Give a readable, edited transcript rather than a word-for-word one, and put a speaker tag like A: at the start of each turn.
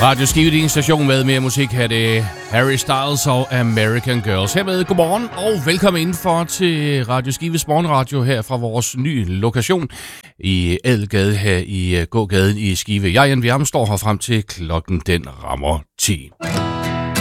A: Radio Skive, din station med mere musik. Her det Harry Styles og American Girls. Hermed godmorgen og velkommen indenfor til Radio Skives morgenradio her fra vores nye lokation i Adelgade her i gågaden i Skive. Jeg, Jan Bjerm, står her frem til klokken den rammer 10.